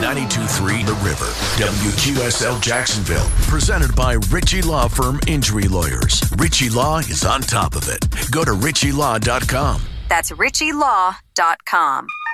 92.3 The River. WQSL Jacksonville. Presented by Ritchie Law Firm Injury Lawyers. Ritchie Law is on top of it. Go to ritchielaw.com. That's ritchielaw.com.